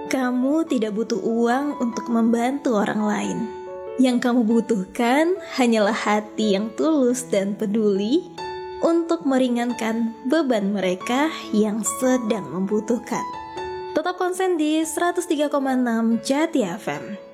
Kamu tidak butuh uang untuk membantu orang lain. Yang kamu butuhkan hanyalah hati yang tulus dan peduli untuk meringankan beban mereka yang sedang membutuhkan. Tetap konsen di 103,6 Jati FM.